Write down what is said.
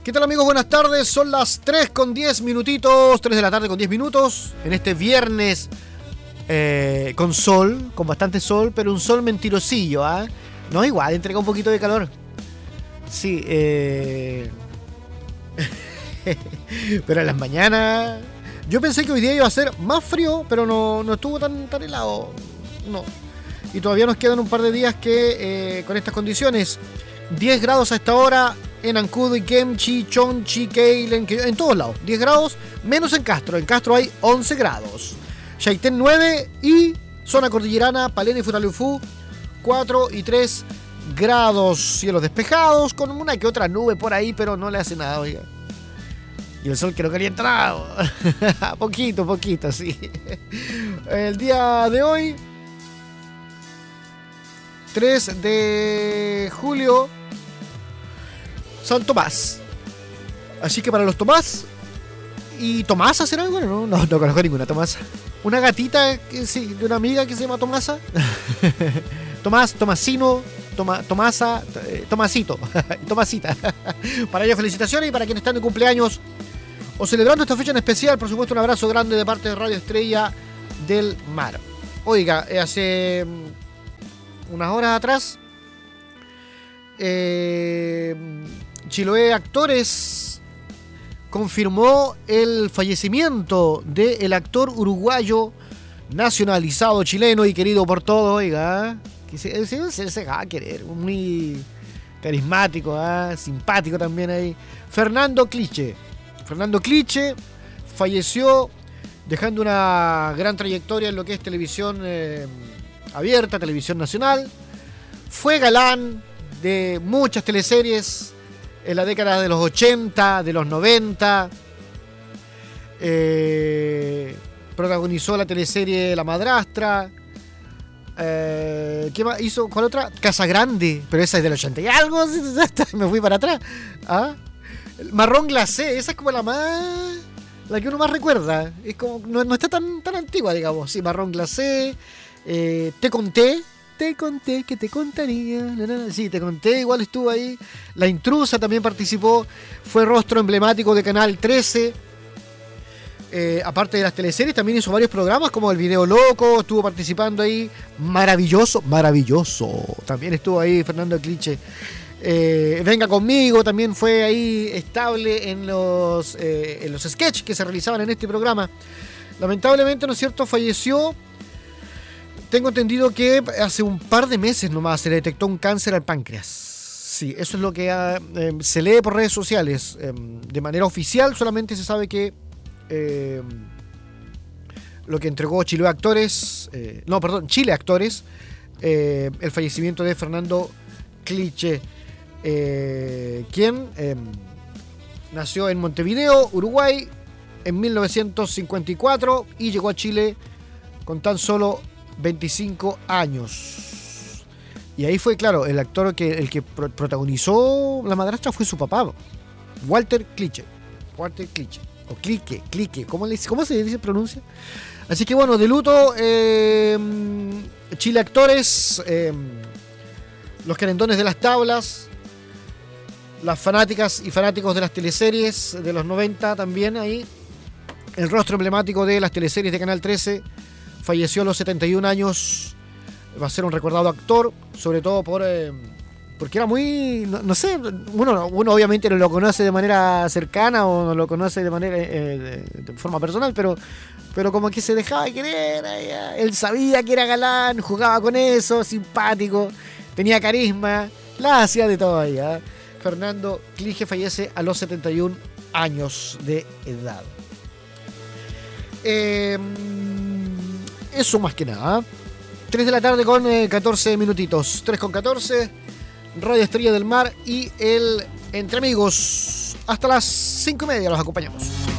¿Qué tal, amigos? Buenas tardes. Son las 3 con 10 minutitos, 3 de la tarde con 10 minutos. En este viernes con sol, con bastante sol, pero un sol mentirosillo, ¿ah? No, igual, entrega un poquito de calor. Sí, pero en las mañanas... Yo pensé que hoy día iba a ser más frío, pero no estuvo tan helado. No. Y todavía nos quedan un par de días que con estas condiciones. 10 grados a esta hora en Ancud, Kemchi, Chonchi, Keilen, en todos lados. 10 grados, menos en Castro. En Castro hay 11 grados. Chaitén 9 y zona cordillerana, Palena y Futaleufú 4 y 3 grados. Cielos despejados, con una que otra nube por ahí, pero no le hace nada, oiga. Y el sol que no calienta nada. Poquito, sí. El día de hoy, 3 de julio, San Tomás. Así que para los Tomás y Tomasa, ¿será? Bueno, no conozco ninguna Tomasa. Una gatita, sí, de una amiga que se llama Tomasa. Tomás, Tomasino, Tomasa, Tomasito, Tomasita. Para ellos felicitaciones, y para quienes están de cumpleaños o celebrando esta fecha en especial, por supuesto, un abrazo grande de parte de Radio Estrella del Mar. Oiga, hace unas horas atrás, Chiloé Actores confirmó el fallecimiento del actor uruguayo nacionalizado chileno y querido por todos, oiga, que se va a querer, muy carismático, simpático también ahí, Fernando Cliche. Fernando Cliche falleció dejando una gran trayectoria en lo que es televisión abierta, televisión nacional. Fue galán de muchas teleseries en la década de los 80, de los 90. Protagonizó la teleserie La Madrastra. ¿Qué más hizo? ¿Cuál otra? Casa Grande, pero esa es del 80 y algo. Me fui para atrás. Marrón Glacé, esa es como la que uno más recuerda. Es como, no está tan antigua, digamos. Sí, Marrón Glacé. Te conté que te contaría. Sí, Te conté, igual estuvo ahí. La Intrusa también participó. Fue rostro emblemático de Canal 13. Aparte de las teleseries, también hizo varios programas como El Video Loco. Estuvo participando ahí. Maravilloso. También estuvo ahí Fernando Cliche. Venga Conmigo también fue ahí estable en los sketches que se realizaban en este programa. Lamentablemente, ¿no es cierto?, falleció. Tengo entendido que hace un par de meses nomás se le detectó un cáncer al páncreas. Sí, eso es lo que se lee por redes sociales. De manera oficial solamente se sabe que lo que entregó Chile Actores, el fallecimiento de Fernando Cliche, quien nació en Montevideo, Uruguay, en 1954 y llegó a Chile con tan solo 25 años. Y ahí fue, claro, el actor el que protagonizó La Madrastra fue su papá, Walter Cliche. O Clique, ¿cómo se dice, pronuncia? Así que bueno, de luto, Chile Actores, los querendones de las tablas, las fanáticas y fanáticos de las teleseries de los 90 también ahí. El rostro emblemático de las teleseries de Canal 13 falleció a los 71 años. Va a ser un recordado actor, sobre todo porque era muy... No sé, uno obviamente no lo conoce de manera cercana o no lo conoce de manera de forma personal, pero como que se dejaba querer. Él sabía que era galán, jugaba con eso, simpático, tenía carisma, la hacía de todo ahí. Fernando Cliche fallece a los 71 años de edad. Eso más que nada. 3 de la tarde con 14 minutitos. 3 con 14. Radio Estrella del Mar y el Entre Amigos. Hasta las 5:30 los acompañamos.